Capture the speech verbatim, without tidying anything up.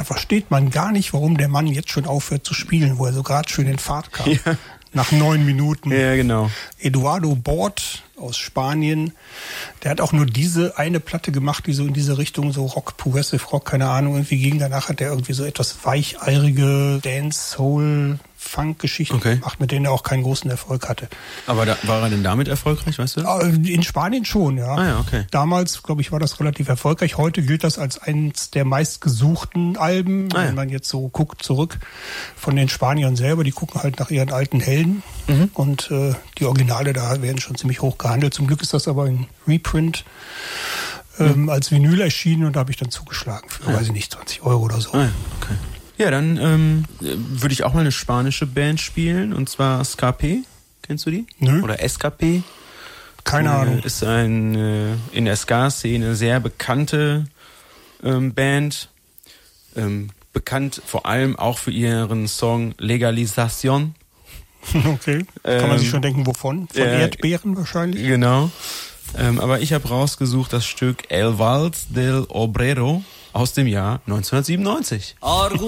versteht man gar nicht, warum der Mann jetzt schon aufhört zu spielen, wo er so gerade schön in Fahrt kam. Ja. Nach neun Minuten. Ja, genau. Eduardo Bort aus Spanien, der hat auch nur diese eine Platte gemacht, die so in diese Richtung, so Rock, Progressive Rock, keine Ahnung, irgendwie ging. Danach hat er irgendwie so etwas weicheirige Dance, Soul, Funk-Geschichten okay. gemacht, mit denen er auch keinen großen Erfolg hatte. Aber da, war er denn damit erfolgreich, weißt du? In Spanien schon, ja. Ah ja, okay. Damals, glaube ich, war das relativ erfolgreich. Heute gilt das als eines der meistgesuchten Alben, ah, ja. wenn man jetzt so guckt zurück von den Spaniern selber. Die gucken halt nach ihren alten Helden mhm. und äh, die Originale da werden schon ziemlich hoch gehandelt. Zum Glück ist das aber in Reprint ähm, mhm. als Vinyl erschienen und da habe ich dann zugeschlagen für, ah, weiß ich nicht, zwanzig Euro oder so. Ah, ja, okay. Ja, dann ähm, würde ich auch mal eine spanische Band spielen, und zwar Ska-P. Kennst du die? Nö. Oder S K P? Keine äh, Ahnung. Ist ein äh, in der Ska-Szene sehr bekannte ähm, Band. Ähm, bekannt vor allem auch für ihren Song Legalización. Okay. Kann man ähm, sich schon denken, wovon? Von äh, Erdbeeren wahrscheinlich? Genau. Ähm, aber ich habe rausgesucht das Stück El Vals del Obrero aus dem Jahr neunzehnhundertsiebenundneunzig.